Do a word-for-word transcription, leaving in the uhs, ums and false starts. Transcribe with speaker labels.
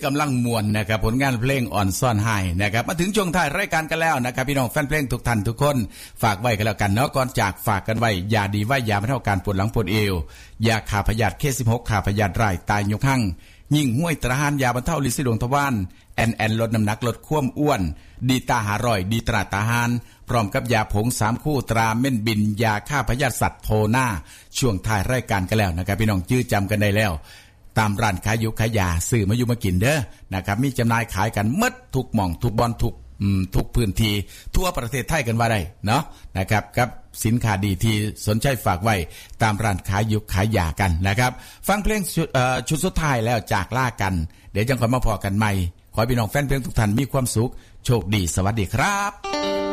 Speaker 1: กำลังมวนนะครับผลงานเพลงอ่อนซ่อนหายนะครับมาถึงช่วงท้ายรายการกันแล้วนะครับพี่น้องแฟนเพลงทุกท่านทุกคนฝากไว้กันแล้วกันเนาะก่อนจากฝากกันไว้ยาดีว่ายาบรรเทาการปวดหลังปวดเอวยาขาพยาธิเคสิบหกขาพยาธิไรตายยกหั่งยิ่งห้วยตราหานยาบรรเทาลินสีดวงทวารแอนแอนลดน้ำหนักลดความอ้วนดีตาหาร่อยดีตราตาหานพร้อมกับยาผงสามคู่ตราเม่นบินยาฆ่าพยาธิสัตว์โพนาช่วงท้ายรายการกันแล้วนะครับพี่น้องจื้อจำกันได้แล้วตามร้านขายยุขายยาซื้อมาอยู่มากินเด้อนะครับมีจำหน่ายขายกันหมดทุกหม่องทุกบอนทุกทุกพื้นที่ทั่วประเทศไทยกันว่าได้เนาะนะครับกับสินค้าดีที่สนใจฝากไว้ตามร้านขายยุขายยากันนะครับฟังเพลงชุดสุดท้ายแล้วจากลากันเดี๋ยวจังค่อยมาพอกันใหม่ขอให้พี่น้องแฟนเพลงทุกท่านมีความสุขโชคดีสวัสดีครับ